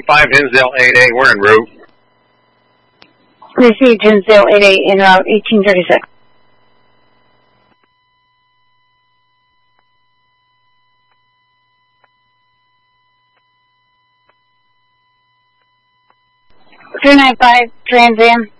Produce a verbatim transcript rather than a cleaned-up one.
five Hinsdale eight eight, we're en route. Received Hinsdale eight eight, en route eighteen thirty-six. three nine five, Trans Am.